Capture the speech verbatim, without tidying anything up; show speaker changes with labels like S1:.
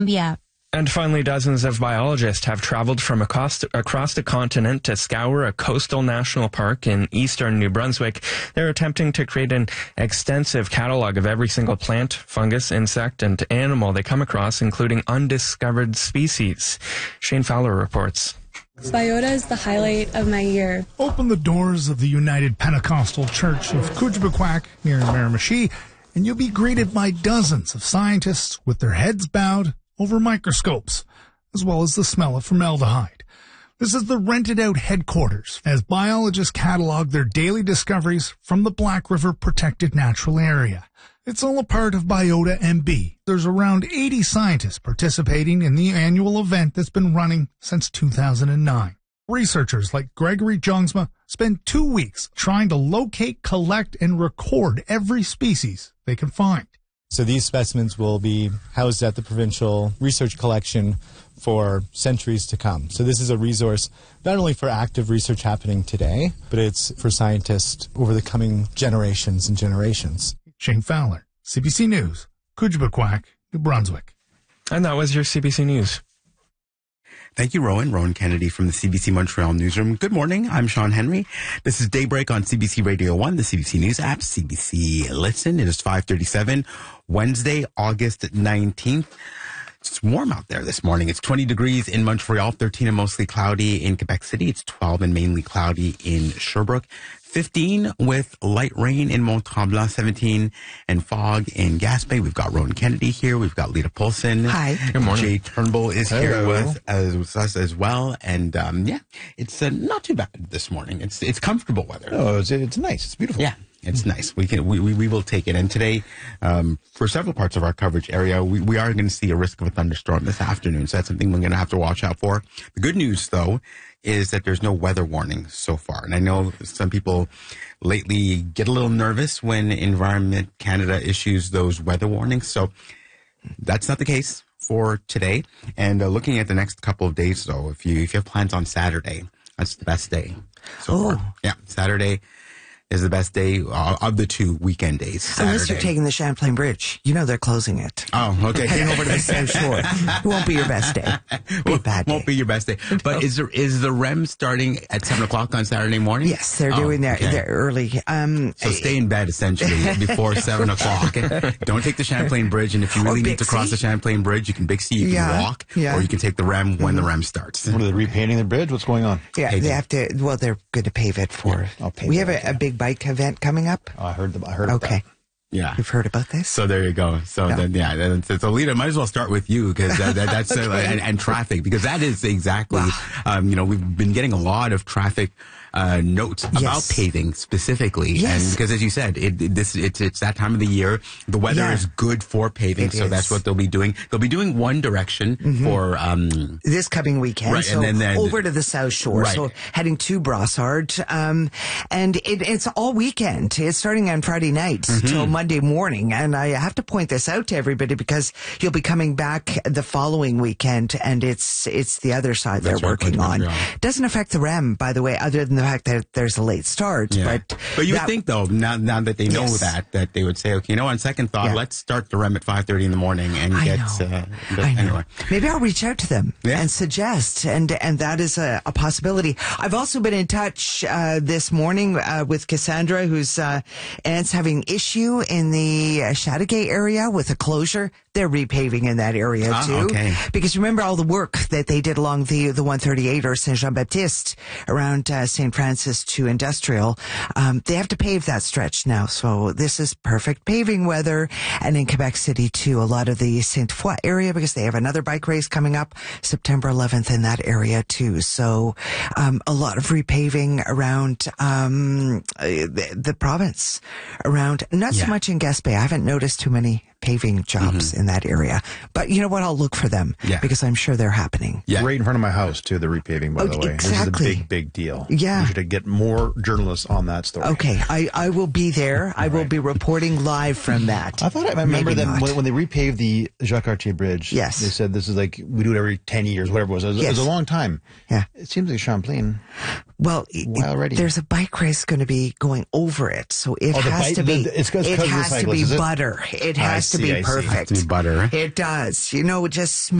S1: Yeah.
S2: And finally, dozens of biologists have traveled from across, across the continent to scour a coastal national park in eastern New Brunswick. They're attempting to create an extensive catalog of every single plant, fungus, insect, and animal they come across, including undiscovered species. Shane Fowler reports.
S3: Biota is the highlight of my year.
S4: Open the doors of the United Pentecostal Church of Kujbequack near Miramichi, and you'll be greeted by dozens of scientists with their heads bowed over microscopes, as well as the smell of formaldehyde. This is the rented-out headquarters as biologists catalog their daily discoveries from the Black River Protected Natural Area. It's all a part of Biota M B. There's around eighty scientists participating in the annual event that's been running since two thousand nine. Researchers like Gregory Jongsma spend two weeks trying to locate, collect, and record every species they can find.
S5: So these specimens will be housed at the provincial research collection for centuries to come. So this is a resource not only for active research happening today, but it's for scientists over the coming generations and generations.
S4: Shane Fowler, C B C News, Kujbequack, New Brunswick.
S2: And that was your C B C News.
S6: Thank you, Rowan. Rowan Kennedy from the C B C Montreal Newsroom. Good morning. I'm Sean Henry. This is Daybreak on C B C Radio one, the C B C News app, C B C Listen. It is five thirty-seven, Wednesday, August nineteenth. It's warm out there this morning. It's twenty degrees in Montreal, thirteen and mostly cloudy in Quebec City. It's twelve and mainly cloudy in Sherbrooke. fifteen with light rain in Mont-Tremblant, seventeen and fog in Gaspé. We've got Rowan Kennedy here. We've got Lita Polson.
S1: Hi.
S2: Good morning.
S6: Jay Turnbull is
S5: Hello.
S6: here with, uh, with us as well. And um, yeah, it's uh, not too bad this morning. It's it's comfortable weather.
S7: Oh, it's, it's nice. It's beautiful.
S6: Yeah. It's nice. We can we, we, we will take it. And today, um, for several parts of our coverage area, we, we are going to see a risk of a thunderstorm this afternoon. So that's something we're going to have to watch out for. The good news, though, is that there's no weather warning so far. And I know some people lately get a little nervous when Environment Canada issues those weather warnings. So that's not the case for today. And uh, looking at the next couple of days, though, if you if you have plans on Saturday, that's the best day so
S1: Oh.
S6: far. Yeah, Saturday is the best day uh, of the two weekend days. Saturday.
S8: Unless you're taking the Champlain Bridge. You know they're closing it.
S6: Oh, okay.
S8: Heading over to the South Shore. It won't be your best day. It'll be a bad day.
S6: Won't be your best day. But is there, is the R E M starting at seven o'clock on Saturday morning?
S8: Yes, they're
S6: Oh,
S8: doing their,
S6: okay.
S8: their early. Um,
S6: So stay in bed, essentially, before seven o'clock. Don't take the Champlain Bridge, and if you
S8: Or
S6: really need to
S8: Bixie.
S6: cross the Champlain Bridge, you can Bixie, you can
S8: Yeah,
S6: walk,
S8: yeah.
S6: or you can take the R E M when the R E M starts.
S7: What are they repainting the bridge? What's going on?
S8: yeah,
S6: Paving.
S8: they have to. Well, they're going to pave it for.
S7: I'll pave
S8: we
S7: it,
S8: have a,
S7: okay.
S8: a big bike event coming up.
S7: Oh, I heard. The, I heard. about
S8: Okay,
S6: Yeah.
S8: you've heard about this.
S6: So there you go. So
S8: Yeah.
S6: then, yeah, then, so, so Lita, might as well start with you because that, that, that's uh,
S8: Okay.
S6: and, and traffic because that is exactly.
S8: Wow.
S6: Um, you know, we've been getting a lot of traffic uh, notes about
S8: Yes.
S6: paving specifically,
S8: Yes.
S6: and because as you said, it, it, this it's it's that time of the year. The weather
S8: Yeah.
S6: is good for paving,
S8: It
S6: so that's
S8: is.
S6: what they'll be doing. They'll be doing one direction for. Um,
S8: This coming weekend,
S6: Right,
S8: so
S6: and then- then-
S8: over to the South Shore,
S6: Right.
S8: so heading to Brossard, um, and it, it's all weekend. It's starting on Friday night
S6: Mm-hmm.
S8: till Monday morning, and I have to point this out to everybody because you'll be coming back the following weekend, and it's it's the other side
S6: That's
S8: they're
S6: right,
S8: working on.
S6: Montreal.
S8: Doesn't affect the R E M, by the way, other than the fact that there's a late start.
S6: yeah.
S8: But
S6: but you would
S8: that-
S6: think though, now now that they know
S8: Yes.
S6: that, that they would say, okay, you know, on second thought,
S8: Yeah.
S6: let's start the R E M at five thirty in the morning and
S8: I
S6: get.
S8: know.
S6: Uh, but
S8: I know.
S6: Anyway.
S8: Maybe I'll reach out to them
S6: Yeah.
S8: and suggest, and and that is a, a possibility. I've also been in touch uh, this morning uh, with Cassandra, whose uh, aunt's having issue in the uh, Chateauguay area with a closure. They're repaving in that area
S6: Ah,
S8: too,
S6: okay.
S8: because remember all the work that they did along the the one thirty-eight or Saint Jean Baptiste around uh, Saint Francis to Industrial. Um, they have to pave that stretch now, so this is perfect paving weather. And in Quebec City too, a lot of the Sainte Foy area because they have another bike race coming up September eleventh in that area too. So um, a lot of repaving around um, uh, the, the province, around not
S6: Yeah.
S8: so much in Gaspé. I haven't noticed too many paving jobs in that area, but you know what? I'll look for them
S6: Yeah.
S8: because I'm sure they're happening.
S6: Yeah.
S7: Right in front of my house, too, the repaving, by
S8: Oh,
S7: the way.
S8: exactly.
S7: This is a big, big deal.
S8: Yeah.
S7: We should get more journalists on that story.
S8: Okay, I, I will be there. I will
S7: Right.
S8: be reporting live from that.
S7: I thought I remember
S8: Maybe
S7: that
S8: not.
S7: when, when they repaved the Jacques Cartier Bridge.
S8: Yes.
S7: They said this is like, we do it every ten years, whatever it was. It was, it was
S8: Yes.
S7: a long time.
S8: Yeah.
S7: It seems like Champlain.
S8: Well, it-
S7: Why already?
S8: there's a bike race going to be going over it, so it
S7: Oh, the
S8: has
S7: bike-
S8: to be.
S7: the- it's 'cause-
S8: it
S7: 'cause of the
S8: has to
S7: cyclists,
S8: be
S7: is it?
S8: butter. It
S7: I
S8: has to
S7: see,
S8: be
S7: I see.
S8: perfect.
S6: Has to be butter.
S8: It does. You know, just smooth.